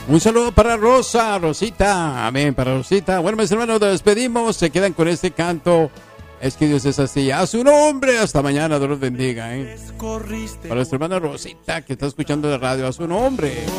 Un saludo para Rosita. Amén, para Rosita. Bueno, mis hermanos, nos despedimos. Se quedan con este canto. Es que Dios es así. A su nombre. Hasta mañana. Dios los bendiga. Para nuestra hermana Rosita, que está escuchando la radio. A su nombre.